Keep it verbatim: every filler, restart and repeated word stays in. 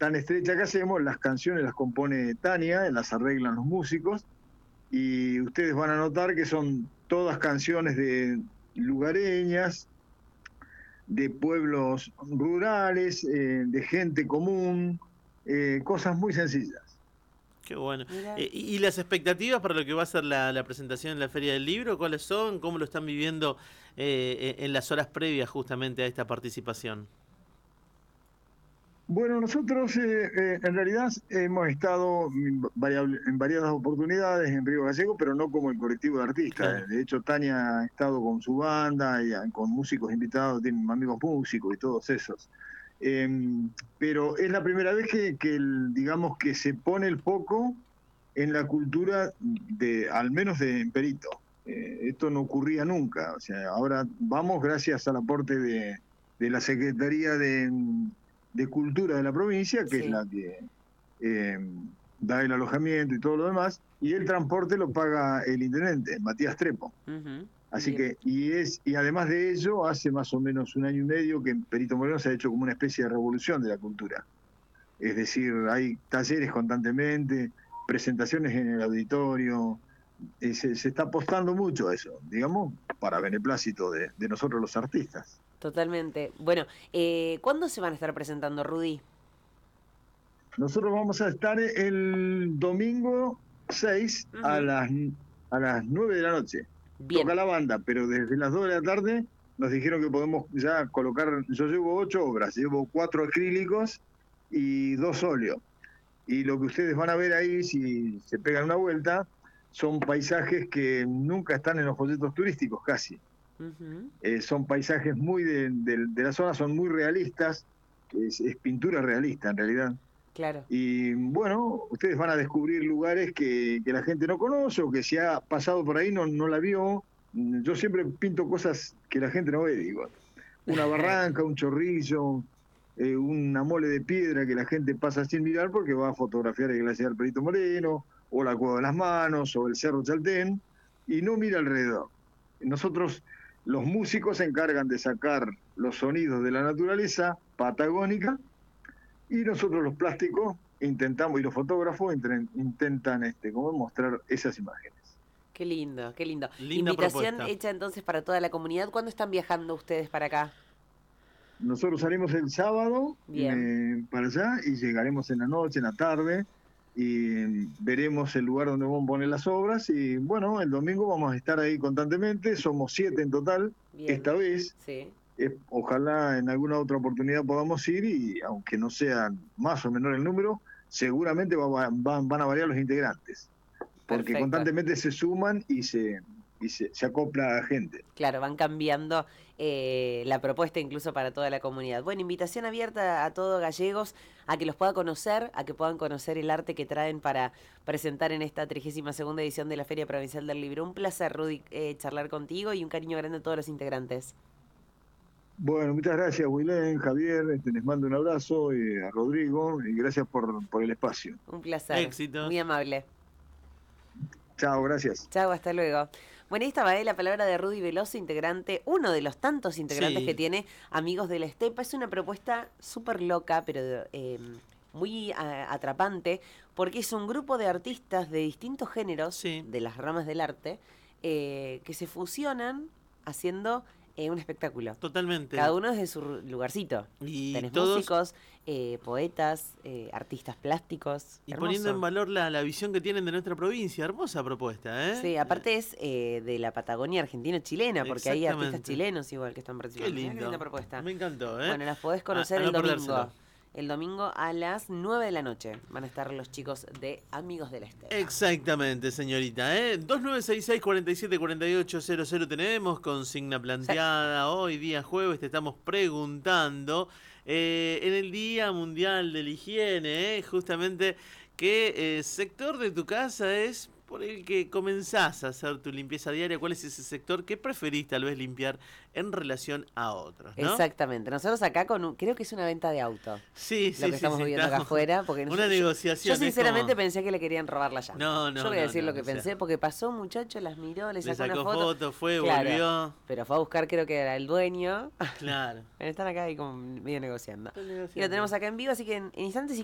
tan estrecha que hacemos, las canciones las compone Tania, las arreglan los músicos, y ustedes van a notar que son todas canciones de lugareñas, de pueblos rurales, eh, de gente común, eh, cosas muy sencillas. Qué bueno. Eh, ¿Y las expectativas para lo que va a ser la, la presentación en la Feria del Libro? ¿Cuáles son? ¿Cómo lo están viviendo eh, en las horas previas justamente a esta participación? Bueno, nosotros eh, eh, en realidad hemos estado variable, en variadas oportunidades en Río Gallegos, pero no como el colectivo de artistas. Claro. De hecho, Tania ha estado con su banda y con músicos invitados, tienen amigos músicos y todos esos. Eh, pero es la primera vez que, que el, digamos, que se pone el foco en la cultura de, al menos de Perito. Eh, esto no ocurría nunca. O sea, ahora vamos gracias al aporte de, de la Secretaría de, de Cultura de la provincia, que sí. es la que eh, da el alojamiento y todo lo demás, y el transporte lo paga el intendente, Matías Trepo. Uh-huh. Así Bien. que, y es, y además de ello, hace más o menos un año y medio que en Perito Moreno se ha hecho como una especie de revolución de la cultura. Es decir, hay talleres constantemente, presentaciones en el auditorio, eh, se, se está apostando mucho a eso, digamos, para beneplácito de, de nosotros los artistas. Totalmente. Bueno, eh, ¿cuándo se van a estar presentando, Rudy? Nosotros vamos a estar el domingo seis uh-huh. a las a las nueve de la noche. Bien. Toca la banda, pero desde las dos de la tarde nos dijeron que podemos ya colocar, yo llevo ocho obras, llevo cuatro acrílicos y dos óleos. Y lo que ustedes van a ver ahí, si se pegan una vuelta, son paisajes que nunca están en los folletos turísticos, casi. Uh-huh. Eh, son paisajes muy de, de, de la zona, son muy realistas, es, es pintura realista en realidad. Claro. Y bueno, ustedes van a descubrir lugares que, que la gente no conoce o que si ha pasado por ahí no, no la vio. Yo siempre pinto cosas que la gente no ve, digo. Una barranca, un chorrillo, eh, una mole de piedra que la gente pasa sin mirar porque va a fotografiar el glaciar Perito Moreno, o la Cueva de las Manos, o el Cerro Chaltén, y no mira alrededor. Nosotros, los músicos, se encargan de sacar los sonidos de la naturaleza patagónica, y nosotros los plásticos intentamos, y los fotógrafos intentan este, como mostrar esas imágenes. Qué lindo, qué lindo. Linda Invitación propuesta. Hecha entonces para toda la comunidad. ¿Cuándo están viajando ustedes para acá? Nosotros salimos el sábado eh, para allá y llegaremos en la noche, en la tarde, y veremos el lugar donde vamos a poner las obras. Y bueno, el domingo vamos a estar ahí constantemente. Somos siete en total, Bien. esta vez. Sí. Eh, ojalá en alguna otra oportunidad podamos ir y aunque no sea más o menor el número, seguramente va, va, van a variar los integrantes, porque Perfecto. constantemente se suman y se y se, se acopla a gente. Claro, van cambiando eh, la propuesta incluso para toda la comunidad. Bueno, invitación abierta a todos gallegos a que los pueda conocer, a que puedan conocer el arte que traen para presentar en esta trigésima segunda edición de la Feria Provincial del Libro. Un placer, Rudy, eh, charlar contigo y un cariño grande a todos los integrantes. Bueno, muchas gracias, Wilén, Javier, este, les mando un abrazo, y a Rodrigo, y gracias por, por el espacio. Un placer. Éxito. Muy amable. Chao, gracias. Chao, hasta luego. Bueno, ahí estaba eh, la palabra de Rudy Veloso, integrante, uno de los tantos integrantes sí. que tiene Amigos de la Estepa. Es una propuesta súper loca, pero eh, muy a, atrapante, porque es un grupo de artistas de distintos géneros, sí. de las ramas del arte, eh, que se fusionan haciendo... Eh, un espectáculo. Totalmente. Cada uno desde su lugarcito. Y Tenés todos... músicos, eh, poetas, eh, artistas plásticos. Y Hermoso. poniendo en valor la, la visión que tienen de nuestra provincia. Hermosa propuesta, ¿eh? Sí, aparte es eh, de la Patagonia argentina-chilena, porque hay artistas chilenos igual que están participando. Qué lindo. Qué linda propuesta. Me encantó, ¿eh? Bueno, las podés conocer a, a el no domingo. Perdérselo. El domingo a las nueve de la noche van a estar los chicos de Amigos del Estepa. Exactamente, señorita. ¿eh? dos nueve seis seis, cuatro siete cuatro ocho cero cero tenemos consigna planteada. Sí. Hoy día jueves te estamos preguntando eh, en el Día Mundial de la Higiene, ¿eh? justamente qué eh, sector de tu casa es por el que comenzás a hacer tu limpieza diaria. ¿Cuál es ese sector que preferís tal vez limpiar en relación a otros, ¿no? Exactamente. Nosotros acá con un, creo que es una venta de auto. Sí, lo sí, que sí, estamos sí, viendo estamos, acá afuera. Porque una nosotros, negociación. Yo, yo sinceramente como... pensé que le querían robar la llave. No, no, Yo voy a no, decir no, lo que o sea, pensé, porque pasó un muchacho, las miró, le sacó, le sacó una foto. foto, fue, claro, volvió. Pero fue a buscar, creo que era el dueño. Claro. Están acá ahí como medio negociando. negociando. Y lo tenemos acá en vivo, así que en, en instantes